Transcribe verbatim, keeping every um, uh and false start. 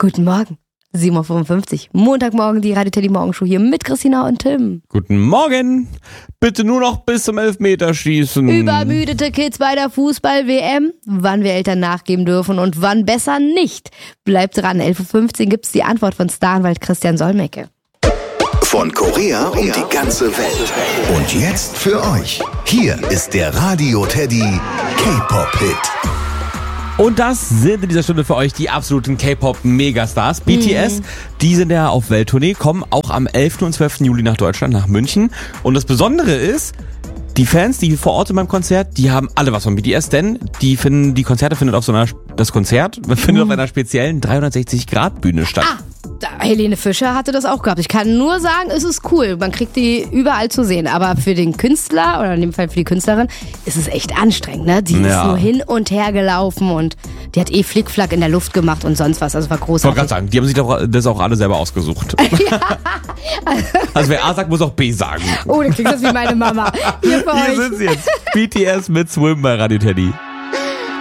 Guten Morgen. sieben Uhr fünfundfünfzig. Montagmorgen die Radio Teddy Morgenshow hier mit Christina und Tim. Guten Morgen. Bitte nur noch bis zum Elfmeterschießen. Übermüdete Kids bei der Fußball-W M. Wann wir Eltern nachgeben dürfen und wann besser nicht. Bleibt dran. elf Uhr fünfzehn gibt's die Antwort von Staranwalt Christian Solmecke. Von Korea um die ganze Welt. Und jetzt für euch. Hier ist der Radio Teddy K-Pop-Hit. Und das sind in dieser Stunde für euch die absoluten K-Pop-Megastars. B T S, mhm. die sind ja auf Welttournee, kommen auch am elften und zwölften Juli nach Deutschland, nach München. Und das Besondere ist, die Fans, die vor Ort sind beim Konzert, die haben alle was von B T S, denn die finden, die Konzerte findet auf so einer, das Konzert findet mhm. auf einer speziellen dreihundertsechzig Grad Bühne statt. Ah. Helene Fischer hatte das auch gehabt. Ich kann nur sagen, es ist cool. Man kriegt die überall zu sehen. Aber für den Künstler, oder in dem Fall für die Künstlerin, ist es echt anstrengend. Ne? Die ja. ist nur hin und her gelaufen und die hat eh Flickflack in der Luft gemacht und sonst was. Also war großartig. Ich wollte gerade sagen, die haben sich doch das auch alle selber ausgesucht. Ja. Also wer A sagt, muss auch B sagen. Oh, da klingt das wie meine Mama. Hier, für Hier euch. sind sie jetzt. B T S mit Swim bei Radio Teddy.